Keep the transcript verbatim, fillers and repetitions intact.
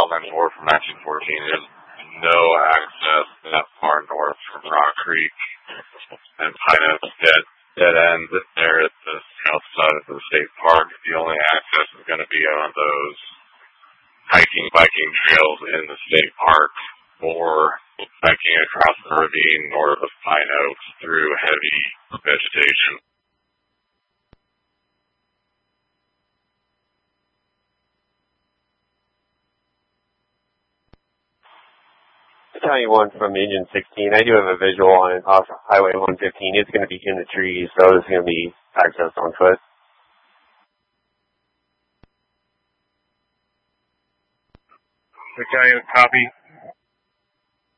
that north from nineteen fourteen. There's no access that far north from Rock Creek and Pine Oaks. Dead, dead end there at the south side of the state park. The only access is going to be on those hiking, biking trails in the state park, or hiking across the ravine north of Pine Oaks through heavy vegetation. Battalion one from Engine sixteen. I do have a visual on it off Highway one fifteen. It's going to be in the trees, so it's going to be accessed on foot. Battalion, copy.